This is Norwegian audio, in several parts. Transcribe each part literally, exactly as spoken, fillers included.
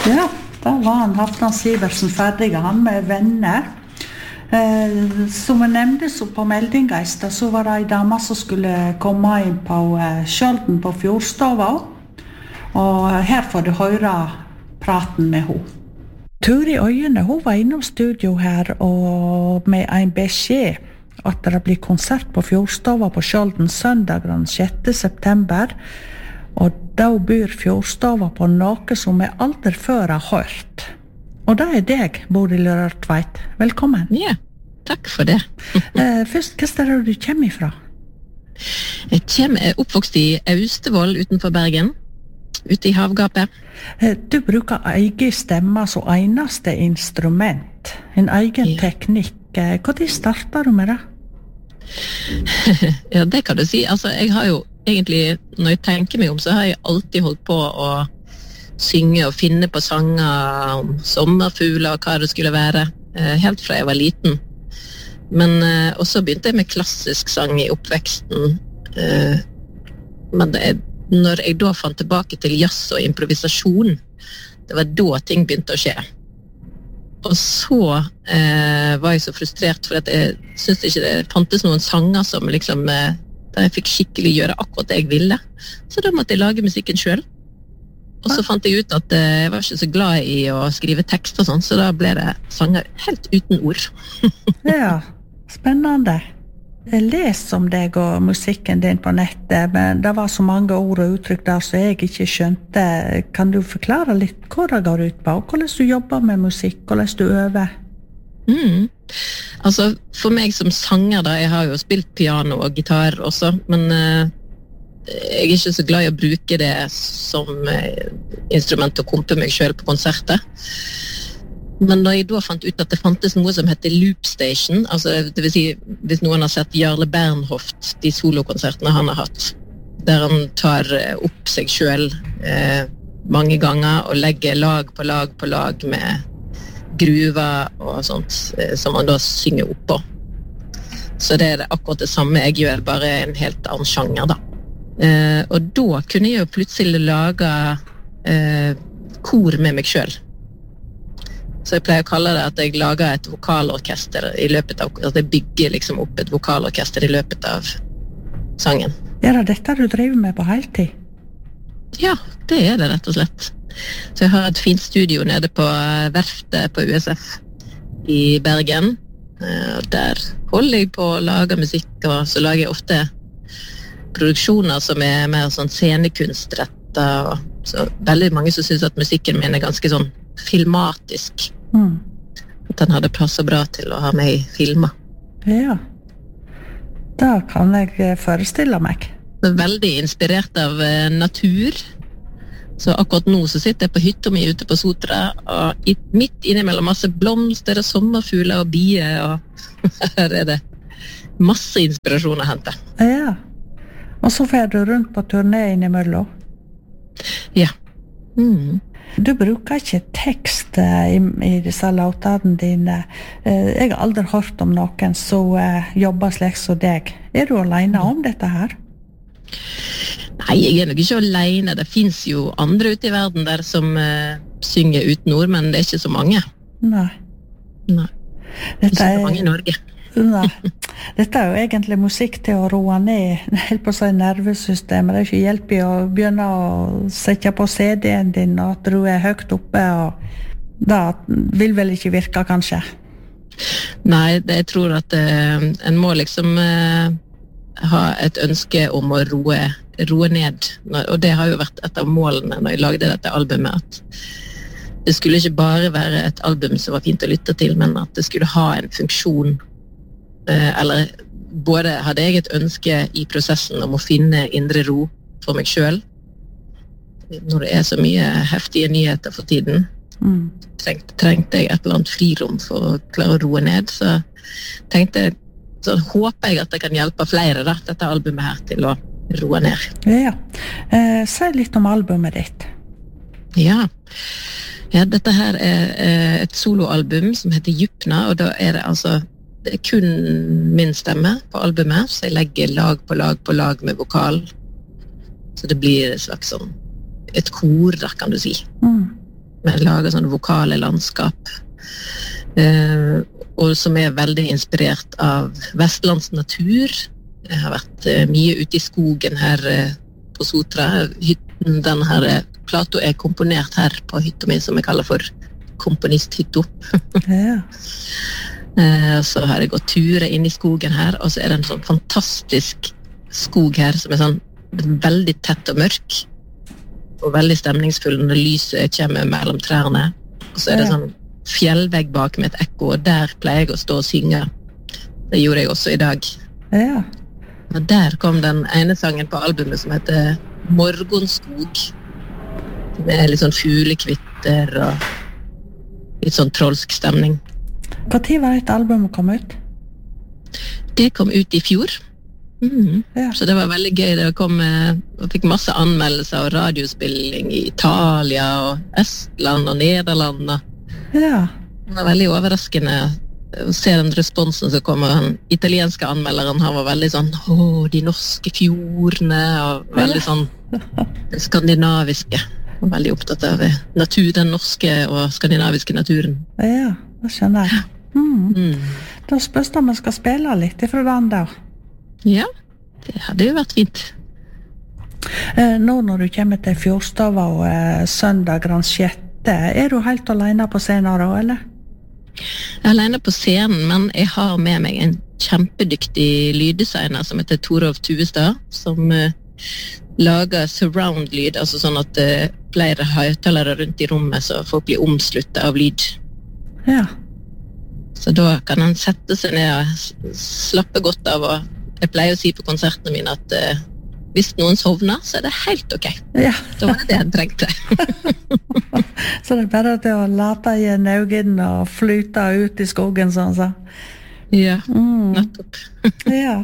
Ja, da var han Halvdan Sivertsen ferdig, han med venner. Eh, som jeg nevnte så på meldinga i sted, så var det en dame som skulle komme inn på eh, Skjolden på Fjordstova. Og her får du høre praten med henne. Turi Øyene, hun var innom studio her og med en beskjed at det blir konsert på Fjordstova på Skjolden søndag den sjette september. Og da byr Fjordstova på noe som jeg aldri før har hørt. Og det er deg, Bodil Rørtveit. Velkommen. Ja, takk for det. eh, først, hva er det du kommer ifra? Jeg kommer er oppvokst i Austevoll utenfor Bergen, ute i havgapet. Eh, du bruker egen stemme som eneste instrument, en egen ja. teknikk. Hvordan starter du med det? Ja, det kan du si. Altså, jeg har jo egentlig, når jeg tenker meg om, så har jeg alltid holdt på å synge og finne på sanger om sommerfugler og hva det skulle være, helt fra jeg var liten. Men eh, også begynte jeg med klassisk sang i oppveksten. Eh, men det, når jeg da fant tilbake til jazz og improvisasjon, det var da ting begynte å skje. Og så eh, var jeg så frustrert, for at jeg syntes ikke det fantes noen sanger som liksom... Eh, der jeg fikk skikkelig gjøre akkurat det jeg ville. Så da måtte jeg lage musikken selv. Og så fant jeg ut at jeg var ikke så glad i å skrive tekst og sånn, så da ble det sanger helt uten ord. Ja, spennende. Jeg leser om deg og musikken din på nettet, men det var så mange ord og uttrykk der som jeg ikke skjønte. Kan du forklare litt hva det går ut på, og hvordan du jobber med musikk, hvordan du øver? Mm. Altså, for meg som sanger da, jeg har jo spilt piano og gitar også, men uh, jeg er ikke så glad i å bruke det som uh, instrument å kompe meg selv på konserter. Men da jeg da fant ut at det fantes noe som heter Loop Station, altså det vil si, hvis noen har sett Jarle Bernhoft, de solokonsertene han har hatt, der han tar uh, opp seg selv uh, mange ganger og legger lag på lag på lag med gruver og sånt, som man da synger opp på. Så det er det akkurat det samme jeg gjør, bare en helt annen sjanger da. Eh, og da kunne jeg jo plutselig lage eh, kor med meg selv. Så jeg pleier å kalle det at jeg lager et vokalorkester i løpet av, at jeg bygger liksom opp et vokalorkester i løpet av sangen. Er det dette du driver med på heltid? Ja, det er det rett og slett. Så jeg har et fint studio nede på verftet på U S F i Bergen. Og der holder jeg på å lage musikk, og så lager jeg ofte produksjoner som er mer sånn scenekunstrettet. Så veldig mange som synes at musikken min er ganske sånn filmatisk. Mm. At den hadde passet bra til å ha med i filmer. Ja, da kan jeg forestille meg. Det er veldig inspirert av natur. Så akkurat nå så sitter jeg på hytta mi ute på Sotra, og midt innimellom masse blomster og sommerfugler og bier, og her er det masse inspirasjon å hente. Ja, og så fer du rundt på turné innimellom? Ja. Mm. Du bruker ikke tekst i, i disse låtene dine. Jeg har aldri hørt om noen som jobber slik som deg. Er du alene om dette her? Nei, jeg er nok ikke alene. Det finnes jo andre ute i verden der som uh, synger uten ord, men det er ikke så mange. Nei. Nei. Det er ikke så mange i Norge. Nei. Dette er jo egentlig musikk til å roe ned, helt på seg nervesystemet. Det er ikke hjelp i å begynne å sette på C D-en din, og at du er høyt oppe, og det vil vel ikke virke, kanskje? Nei, det, jeg tror at uh, en må liksom... Uh, ha et ønske om å roe, roe ned, og det har jo vært et av målene når jeg lagde dette albumet, at det skulle ikke bare være et album som var fint å lytte til, men at det skulle ha en funksjon, eller både hadde jeg et ønske i prosessen om å finne indre ro for meg selv, når det er så mye heftige nyheter for tiden, mm. trengte, trengte jeg et eller annet frirom for å klare å roe ned, så tenkte jeg så håper jeg at det kan hjelpe flere da, dette albumet her til å roe ned. Ja, eh, si litt om albumet ditt. Ja. Ja, dette her er eh, et soloalbum som heter Djupna, og da er det altså det er kun min stemme på albumet, så jeg legger lag på lag på lag med vokal. Så det blir et slags sånn, et kor da, kan du si. Mm. Vi lager sånne vokale landskap, eh, og som er veldig inspirert av Vestlands natur. Jeg har vært eh, mye ute i skogen her eh, på Sotra. Hytten, denne her eh, Plato er komponert her på hytta mi, som jeg kaller for komponisthytta. Ja. eh, så har jeg gått turer inn i skogen her, og så er det en sånn fantastisk skog her, som er sånn veldig tett og mørk, og veldig stemningsfull når lyset kommer mellom trærne. Og så er det sånn fjellvegg bak med et ekko, og der pleier jeg å stå og synge. Det gjorde jeg også i dag. Ja. Og der kom den ene sangen på albumet som heter Morgonskog. Det er litt sånn fuglekvitter og litt sånn trolsk stemning. Hva tid var et album kom ut? Det kom ut i fjor. Mm. Ja. Så det var veldig gøy. Det kom, jeg fikk masse anmeldelser og radiospilling i Italia og Estland og Nederland. Ja. Det var veldig overraskende å se den responsen som kom. Den italienske anmelderen, han var veldig sånn, åh, de norske fjordene, og veldig sånn det skandinaviske. Og veldig opptatt av natur, den norske og skandinaviske naturen. Ja, det skjønner jeg. Mm. Mm. Da spørs det om jeg skal spille litt ifra den der. Ja, det hadde jo vært fint. Eh, nå når du kommer til Fjordstava og eh, søndag den sjette, er du helt alene på scenen da, eller? Jeg er alene på scenen, men jeg har med meg en kjempedyktig lyddesigner som heter Torov Tuestad, som eh, lager surround-lyd, altså sånn at eh, flere høyttalere rundt i rommet, så folk blir omsluttet av lyd. Ja. Så da kan han sette seg ned og slappe godt av, og jeg pleier å si på konsertene mine at uh, hvis noen sovner, så er det helt ok. Ja. Da var det det jeg trengte. Så det er bare til å late igjen øynene og flyte ut i skogen, sånn så. Ja, Mm. nettopp. Ja.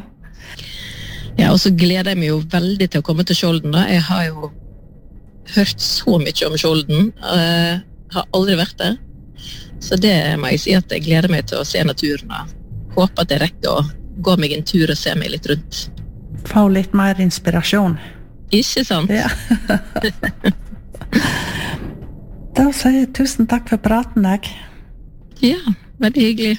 Ja, og så gleder jeg meg jo veldig til å komme til Skjolden da. Jeg har jo hørt så mye om Skjolden, uh, har aldri vært der. Så det må jeg si at jeg gleder meg til å se naturen, og håper at jeg rekker å gå meg en tur og se meg litt rundt. Få litt mer inspirasjon. Ikke sant? Ja. Da sier jeg tusen takk for praten, jeg. Ja, veldig hyggelig.